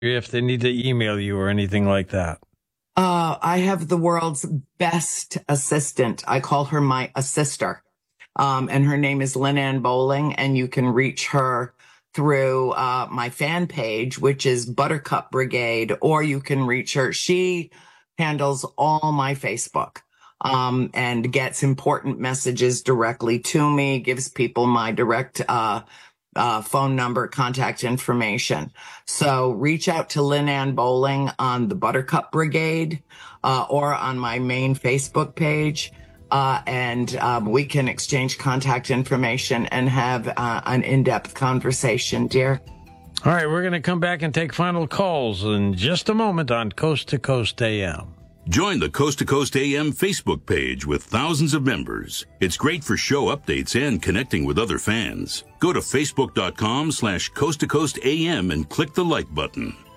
if they need to email you or anything like that? I have the world's best assistant. I call her my assister. And her name is Lynn Ann Bowling, and you can reach her through my fan page, which is Buttercup Brigade, or you can reach her. She handles all my Facebook and gets important messages directly to me, gives people my direct phone number, contact information. So reach out to Lynn Ann Bowling on the Buttercup Brigade or on my main Facebook page. And we can exchange contact information and have an in-depth conversation, dear. All right, we're going to come back and take final calls in just a moment on Coast to Coast AM. Join the Coast to Coast AM Facebook page with thousands of members. It's great for show updates and connecting with other fans. Go to facebook.com/Coast to Coast AM and click the like button.